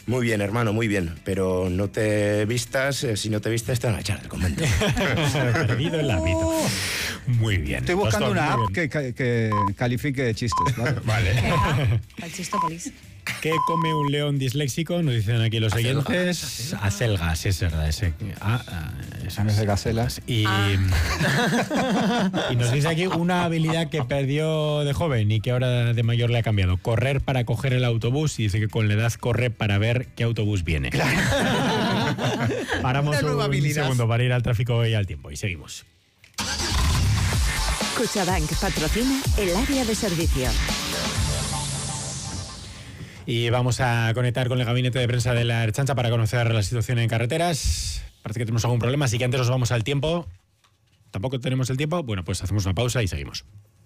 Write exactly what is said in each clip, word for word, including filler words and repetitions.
Muy bien, hermano, muy bien. Pero no te vistas, eh, si no te vistas te van a echar del convento. Perdido el hábito. Muy bien. Estoy buscando Ostras, una muy app que, que, que califique de chistes. Vale. Vale. Al Chistópolis. ¿Qué come un león disléxico? Nos dicen aquí los oyentes. Acelgas, es verdad. Ese. Ah, ah, Son de gacelas. Y, y nos dice aquí una habilidad que perdió de joven y que ahora de mayor le ha cambiado. Correr para coger el autobús, y dice que con la edad corre para ver qué autobús viene. Claro. Paramos Una nueva un habilidad. segundo para ir al tráfico y al tiempo y seguimos. Cuchabank patrocina el área de servicio. Y vamos a conectar con el gabinete de prensa de la Ertzaintza para conocer la situación en carreteras. Parece que tenemos algún problema, así que antes nos vamos al tiempo. ¿Tampoco tenemos el tiempo? Bueno, pues hacemos una pausa y seguimos.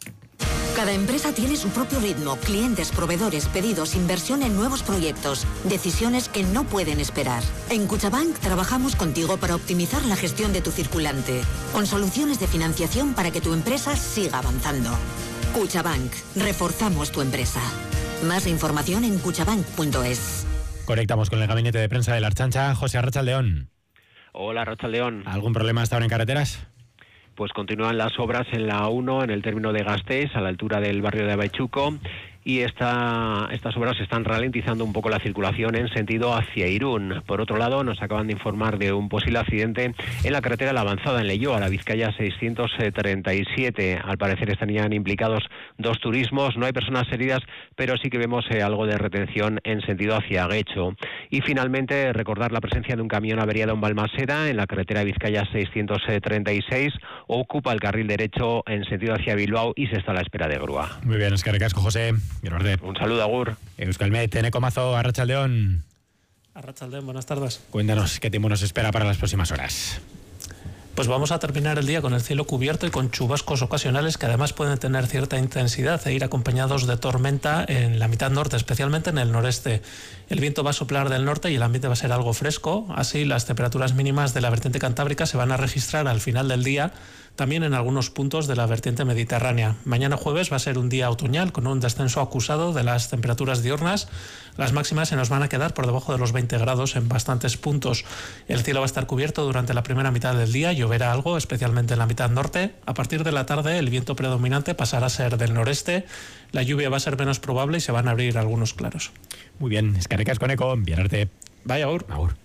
Cada empresa tiene su propio ritmo, clientes, proveedores, pedidos, inversión en nuevos proyectos, decisiones que no pueden esperar. En Cuchabank trabajamos contigo para optimizar la gestión de tu circulante, con soluciones de financiación para que tu empresa siga avanzando. Cuchabank, reforzamos tu empresa. Más información en cuchabank punto es. Conectamos con el gabinete de prensa de la Ertzaintza. José Arratsaldeón. Hola, Arratsaldeón. ¿Algún problema hasta ahora en carreteras? Pues continúan las obras en la uno, en el término de Gasteiz, a la altura del barrio de Abaichuco, y esta, estas obras están ralentizando un poco la circulación en sentido hacia Irún. Por otro lado, nos acaban de informar de un posible accidente en la carretera La Avanzada, en Leioa, a la Vizcaya seiscientos treinta y siete. Al parecer estarían implicados dos turismos, no hay personas heridas, pero sí que vemos eh, algo de retención en sentido hacia Guecho. Y finalmente, recordar la presencia de un camión averiado en Balmaseda, en la carretera Vizcaya seiscientos treinta y seis, ocupa el carril derecho en sentido hacia Bilbao y se está a la espera de grúa. Muy bien, eskerrik asko, José. Un saludo, Agur. Euskalmet, Eneko Mazo, Arratsaldeón. Arratsaldeón, buenas tardes. Cuéntanos qué tiempo nos espera para las próximas horas. Pues vamos a terminar el día con el cielo cubierto y con chubascos ocasionales que además pueden tener cierta intensidad e ir acompañados de tormenta en la mitad norte, especialmente en el noreste. El viento va a soplar del norte y el ambiente va a ser algo fresco. Así, las temperaturas mínimas de la vertiente cantábrica se van a registrar al final del día, también en algunos puntos de la vertiente mediterránea. Mañana jueves va a ser un día otoñal con un descenso acusado de las temperaturas diurnas. Las máximas se nos van a quedar por debajo de los veinte grados en bastantes puntos. El cielo va a estar cubierto durante la primera mitad del día, lloverá algo, especialmente en la mitad norte. A partir de la tarde, el viento predominante pasará a ser del noreste. La lluvia va a ser menos probable y se van a abrir algunos claros. Muy bien, eskerrik asko, Eneko, Bierarte. Vaya, Agur. Agur.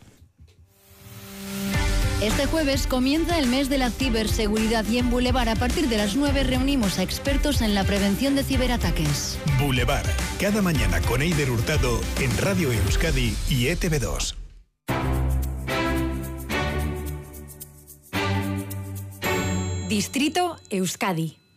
Este jueves comienza el mes de la ciberseguridad y en Boulevard a partir de las nueve reunimos a expertos en la prevención de ciberataques. Boulevard, cada mañana con Eider Hurtado en Radio Euskadi y E T V dos. Distrito Euskadi.